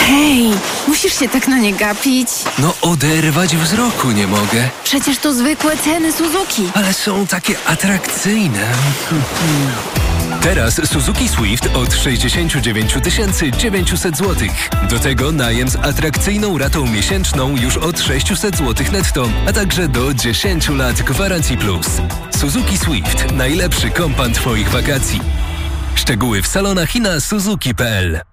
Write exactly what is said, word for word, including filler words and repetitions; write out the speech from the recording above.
Hej, musisz się tak na nie gapić. No oderwać wzroku nie mogę. Przecież to zwykłe ceny Suzuki. Ale są takie atrakcyjne. Teraz Suzuki Swift od sześćdziesiąt dziewięć tysięcy dziewięćset złotych. Do tego najem z atrakcyjną ratą miesięczną już od sześćset złotych netto, a także do dziesięć lat gwarancji plus. Suzuki Swift. Najlepszy kompan Twoich wakacji. Szczegóły w salonach i na suzuki kropka p l.